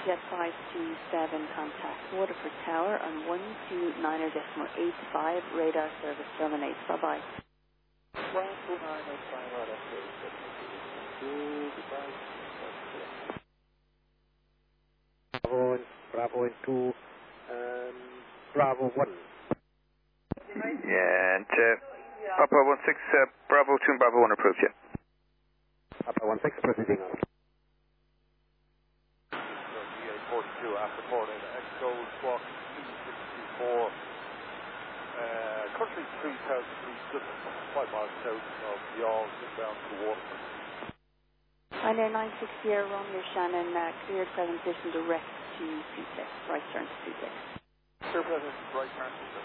Jet 527, contact Waterford Tower on 129.85, radar service terminate. Bye-bye. 129.85, radar service terminate. Goodbye. Bravo in 2, Bravo 1. Yeah, and Papa 16, Bravo 2 and Bravo 1 approved, yeah. Papa 16, proceeding on. 42 after Portland, Echo Squawk 264, currently 3,000 feet, just 5 miles south of Yaw, inbound to Waterford. Hi there, 960 Romeo Shannon, cleared present position direct to C6, right turn to C6. Clear present, right turn to C6.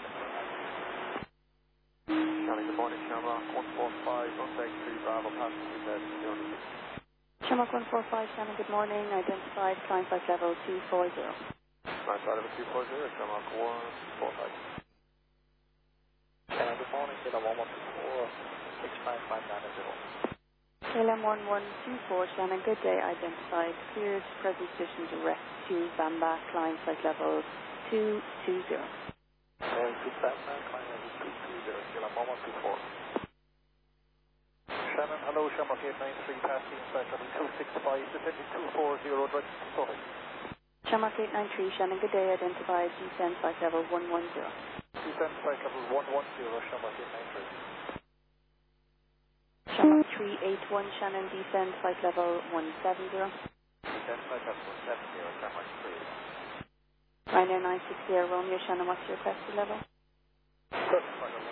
Shannon, good morning, Shamrock 145, Undeck 3, Bravo, passenger bed, journey. Shamrock 145, Shannon, good morning, identified, climb flight level 240. Climb flight level 240, Shamrock 145. Shannon, good morning, Kilo 1124, 655990. KLM 1124, Shannon, good day, identified, cleared present position direct to Bamba, climb flight level 220. To Bamba, climb level 220, Kilo 1124. Shannon, hello, Shamrock 893, passing flight level 265, descending 240, direct to Suffolk. Shamrock 893, Shannon, good day, identified, descend flight level 110. Descend flight level 110, Shamrock 893. Shamrock 381, Shannon, descend flight level 170. Descend flight level 170, Shamrock 381. Ryanair 960 Romeo, Shannon, what's your requested level? Present flight level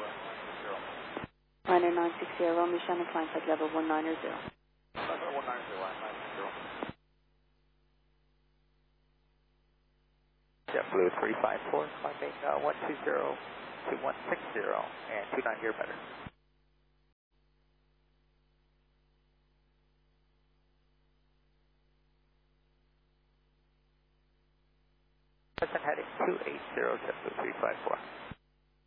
190, Ryanair 960 Romeo, Shannon, climb flight level 190. Flight level 190, 960. JetBlue 354, climbing 120 to 160 and 290 or better. Present heading 280, JetBlue 354.